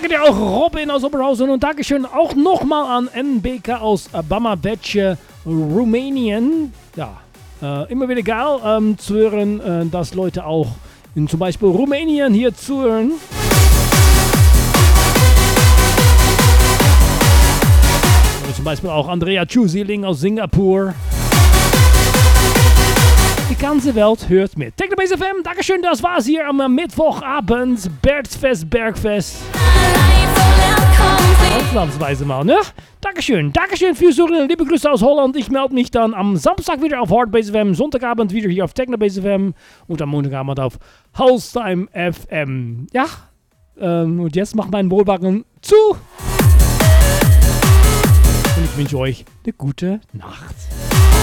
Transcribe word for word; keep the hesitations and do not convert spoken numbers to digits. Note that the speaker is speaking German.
Danke dir auch, Robin aus Oberhausen. Und Dankeschön auch nochmal an N B K aus Bamabece, Rumänien. Ja, äh, immer wieder geil ähm, zu hören, äh, dass Leute auch in zum Beispiel Rumänien hier zuhören. Oder zum Beispiel auch Andrea Chusiling aus Singapur. Die ganze Welt hört mit. Technobase F M, Dankeschön, das war's hier am Mittwochabend. Bergfest, Bergfest. Ausnahmsweise mal, ne? Dankeschön, Dankeschön fürs Zuhören. Liebe Grüße aus Holland. Ich melde mich dann am Samstag wieder auf Hardbase F M, Sonntagabend wieder hier auf Technobase F M und am Montagabend auf Haustime F M. Ja, ähm, und jetzt macht mein Wohlwagen zu. Und ich wünsche euch eine gute Nacht.